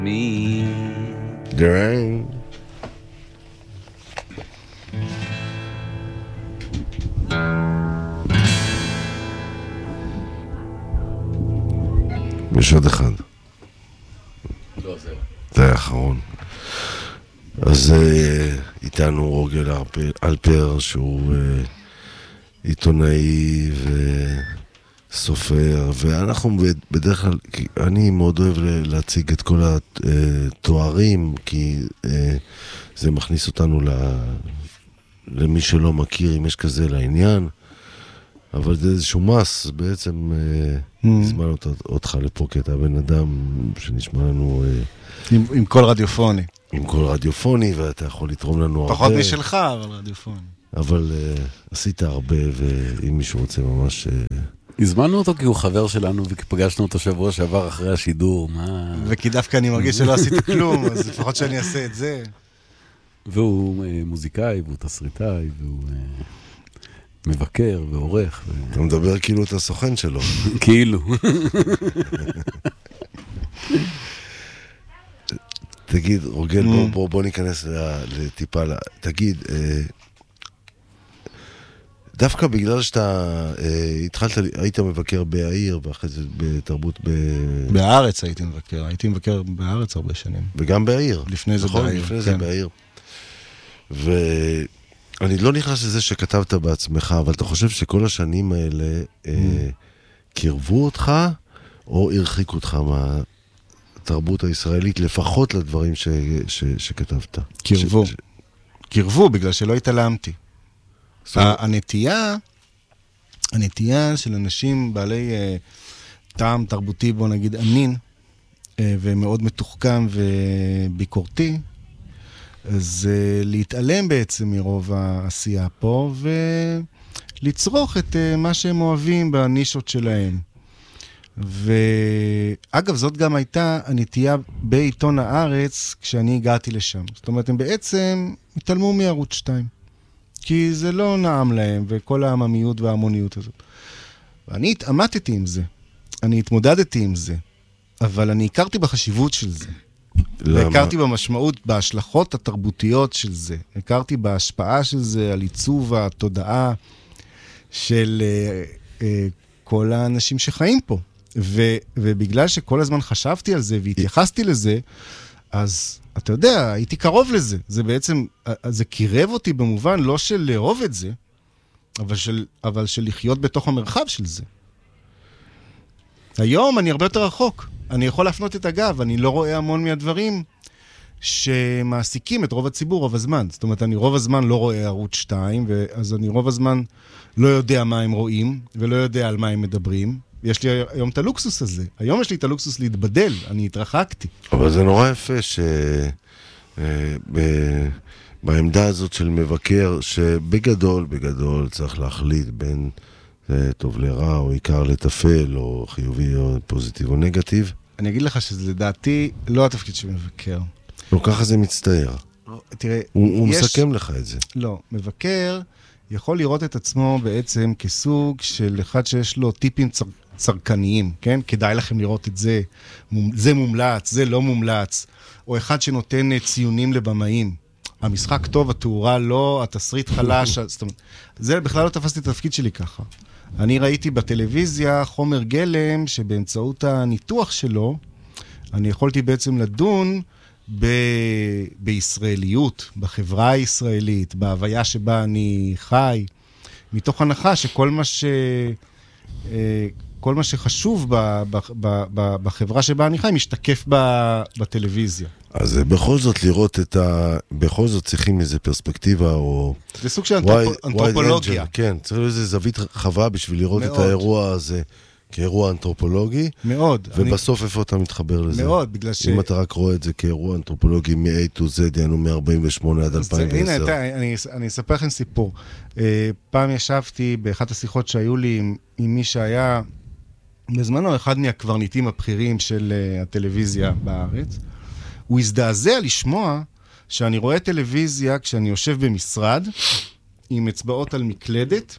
דריין. יש עוד אחד. לא, זהו. זה האחרון. אז איתנו רוגל אלפר, שהוא עיתונאי וסופר, ואנחנו בדרך כלל, אני מאוד אוהב להציג את כל התוארים, כי זה מכניס אותנו למי שלא מכיר, אם יש כזה לעניין, אבל זה איזשהו מס, בעצם הזמנו אותך לפה, כי אתה בן אדם שנשמע לנו... עם קול רדיופוני. עם קול רדיופוני, ואתה יכול לתרום לנו הרבה. פחות משלך, אבל רדיופוני. אבל עשית הרבה, ואם מישהו רוצה ממש... הזמנו אותו כי הוא חבר שלנו, וכפגשנו אותו שבוע שעבר אחרי השידור, מה... וכי דווקא אני מרגיש שלא עשיתי כלום, אז לפחות שאני אעשה את זה. והוא מוזיקאי, והוא תסריטאי, והוא מבקר ועורך. אתה מדבר כאילו את הסוכן שלו. כאילו. תגיד, רוגל, בוא ניכנס לטיפה, תגיד, דווקא בגלל שאתה היית מבקר בעיר, ואחרי זה בתרבות בארץ הייתי מבקר בארץ הרבה שנים. וגם בעיר. לפני זה נכון, בעיר. לפני זה בעיר. ואני לא נכנס לזה שכתבת בעצמך, אבל אתה חושב שכל השנים האלה קרבו אותך, או הרחיקו אותך מהתרבות הישראלית, לפחות לדברים שכתבת? קרבו, בגלל שלא התעלמתי. הנטייה של אנשים בעלי טעם תרבותי, בוא נגיד ענין, ומאוד מתוחכם וביקורתי, אז להתעלם בעצם מרוב העשייה פה, ולצרוך את מה שהם אוהבים בנישות שלהם. ואגב, זאת גם הייתה הנטייה בעיתון הארץ כשאני הגעתי לשם. זאת אומרת, הם בעצם התעלמו מערוץ 2. כי זה לא נעם להם, וכל העממיות וההמוניות הזאת. ואני התעמתתי עם זה. אני התמודדתי עם זה. אבל אני הכרתי בחשיבות של זה. והכרתי במשמעות, בהשלכות התרבותיות של זה. הכרתי בהשפעה של זה על עיצוב התודעה של כל האנשים שחיים פה. ובגלל שכל הזמן חשבתי על זה והתייחסתי לזה, אז אתה יודע, הייתי קרוב לזה. זה בעצם, זה קירב אותי במובן לא של לאהוב את זה, אבל של לחיות בתוך המרחב של זה. היום אני הרבה יותר רחוק. אני יכול להפנות את הגב, אני לא רואה המון מהדברים שמעסיקים את רוב הציבור רוב הזמן. זאת אומרת, אני רוב הזמן לא רואה ערוץ 2, אז אני רוב הזמן לא יודע מה הם רואים, ולא יודע על מה הם מדברים. יש לי היום את הלוקסוס הזה. היום יש לי את הלוקסוס להתבדל, אני התרחקתי. אבל זה נורא יפה בעמדה הזאת של מבקר, שבגדול צריך להחליט בין טוב לרע, או עיקר לטפל, או חיובי, או פוזיטיב, או נגטיב. אני אגיד לך שזה לדעתי לא התפקיד של מבקר. לא, ככה זה מצטער. תראה, הוא מסכם לך את זה. לא, מבקר יכול לראות את עצמו בעצם כסוג של אחד שיש לו טיפים צרכניים, כן? כדאי לכם לראות את זה. זה מומלץ, זה לא מומלץ. או אחד שנותן ציונים לבמאים. המשחק טוב, התאורה לא, התסריט חלש. זאת אומרת, זה בכלל לא תפסתי את התפקיד שלי ככה. אני ראיתי בטלוויזיה חומר גלם שבאמצעות הניתוח שלו, אני יכולתי בעצם לדון בישראליות, בחברה הישראלית, בהוויה שבה אני חי, מתוך הנחה שכל מה שחשוב בחברה שבה אני חי משתקף בטלוויזיה. אז בכל זאת לראות בכל זאת צריכים איזו פרספקטיבה או... זה סוג של אנתרופולוגיה. כן, צריך איזו זווית רחבה בשביל לראות את האירוע הזה כאירוע אנתרופולוגי. מאוד. ובסוף איפה אתה מתחבר לזה? מאוד, בגלל ש... אם אתה רק רואה את זה כאירוע אנתרופולוגי מ-A to Z, יענו מ-48 עד 2010. הנה, אני אספר לכם סיפור. פעם ישבתי באחת השיחות שהיו לי עם מי שהיה בזמנו אחד מהקברניטים הבכירים של הטלוויזיה בארץ. הוא הזדעזע לשמוע שאני רואה טלוויזיה כשאני יושב במשרד עם אצבעות על מקלדת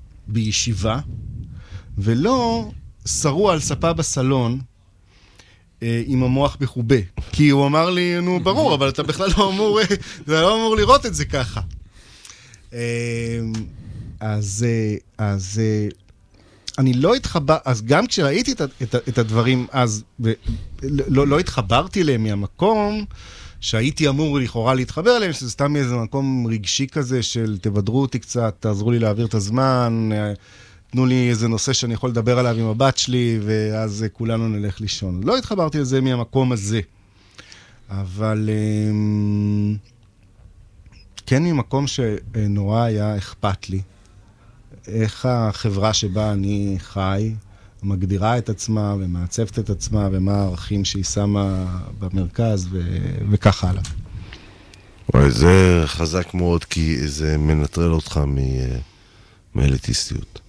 בישיבה, ולא שרו על ספה בסלון עם המוח בחובה. כי הוא אמר לי, נו, ברור, אבל אתה בכלל לא אמור לראות את זה ככה. אז אני לא התחבר, אז גם כשראיתי את הדברים אז, לא התחברתי להם מהמקום שהייתי אמור לכאורה להתחבר אליהם, שזה סתם איזה מקום רגשי כזה של תבדרו אותי קצת, תעזרו לי להעביר את הזמן, תנו לי איזה נושא שאני יכול לדבר עליו עם הבת שלי, ואז כולנו נלך לישון. לא התחברתי לזה מהמקום הזה. אבל כן ממקום שנורא היה אכפת לי. איך החברה שבה אני חי מגדירה את עצמה ומעצבת את עצמה, ומה הערכים שהיא שמה במרכז וכך הלאה. וואי, זה חזק מאוד, כי זה מנטרל אותך מאליטיסטיות.